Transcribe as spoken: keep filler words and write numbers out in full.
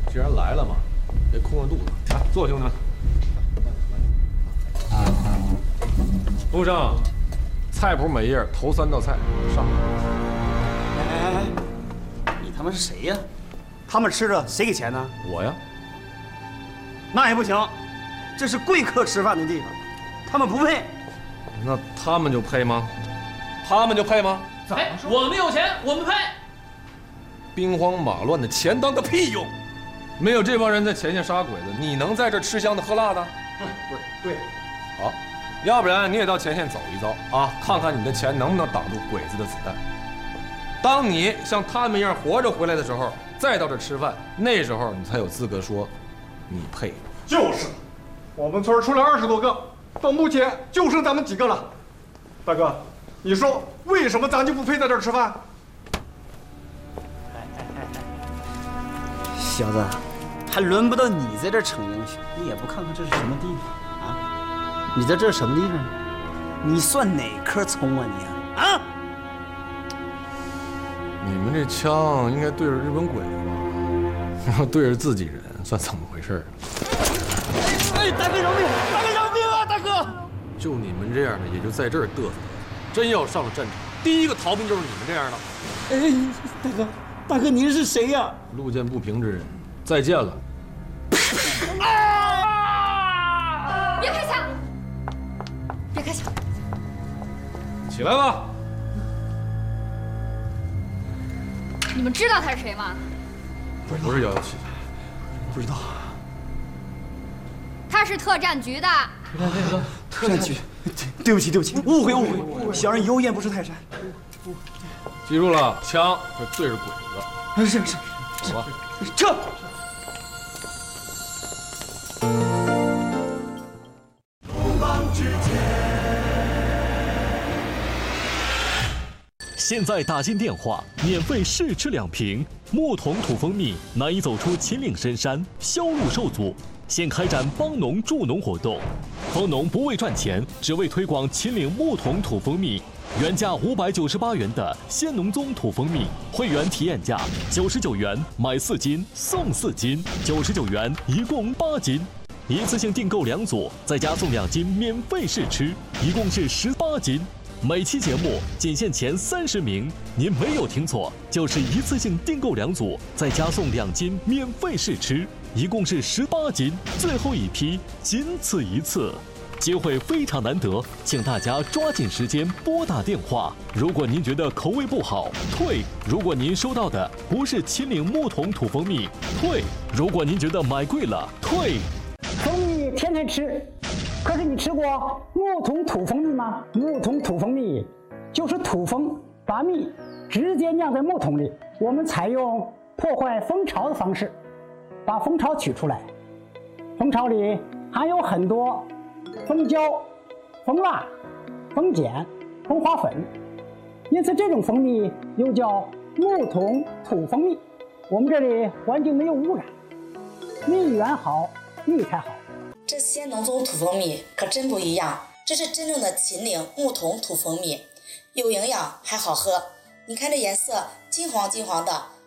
既然来了嘛，别空着肚子。来，坐，兄弟们。陆生，菜谱每页头三道菜上。 哎哎哎，你他妈是谁呀？他们吃的谁给钱呢？ 我呀。 那也不行，这是贵客吃饭的地方，他们不配。 那他们就配吗？他们就配吗？ 哎，我们有钱，我们配。 兵荒马乱的钱当个屁用！没有这帮人在前线杀鬼子，你能在这吃香的喝辣的？ 对对， 好，要不然你也到前线走一遭啊，看看你的钱能不能挡住鬼子的子弹。当你像他们一样活着回来的时候，再到这吃饭，那时候你才有资格说你配。 就是，我们村出来二十多个，到目前就剩咱们几个了。大哥，你说为什么咱就不配在这儿吃饭？ 小子，还轮不到你在这儿逞英雄，你也不看看这是什么地方啊？你在这是什么地方？你算哪颗葱啊你啊？啊！ 你们这枪应该对着日本鬼子吧？要对着自己人，算怎么回事？ 哎，大哥饶命！大哥饶命啊！大哥， 就你们这样的，也就在这儿嘚瑟。真要上了战场，第一个逃兵就是你们这样的。 哎，大哥，大哥您是谁呀？ 路见不平之人，再见了。 别开枪！别开枪！ 起来吧。 你们知道他是谁吗？ 不是幺幺七， 不知道。 他是特战局的。 特战局，对不起对不起，误会误会，小人有眼不识泰山。 记住了，枪是对着鬼子。 是是， 走吧， 撤。 现在打进电话，免费试吃两瓶木桶土蜂蜜，难以走出秦岭深山，销路受阻。现开展帮农助农活动，帮农不为赚钱，只为推广秦岭木桶土蜂蜜。原价五百九十八元的鲜农宗土蜂蜜，会员体验价九十九元买四斤送四斤，九十九元一共八斤。一次性订购两组，再加送两斤免费试吃，一共是十八斤。每期节目仅限前三十名，您没有听错，就是一次性订购两组，再加送两斤免费试吃，一共是十八斤，最后一批仅此一次，机会非常难得，请大家抓紧时间拨打电话。如果您觉得口味不好，退；如果您收到的不是秦岭木桶土蜂蜜，退；如果您觉得买贵了，退。 蜂蜜天天吃，可是你吃过木桶土蜂蜜吗？木桶土蜂蜜就是土蜂把蜜直接酿在木桶里，我们采用破坏蜂巢的方式，把蜂巢取出来。蜂巢里含有很多蜂胶、蜂蜡、蜂碱、蜂花粉，因此这种蜂蜜又叫木桶土蜂蜜。我们这里环境没有污染，蜜源好，蜜才好。 这鲜农宗土蜂蜜可真不一样，这是真正的秦岭木桶土蜂蜜，有营养还好喝。你看这颜色金黄金黄的，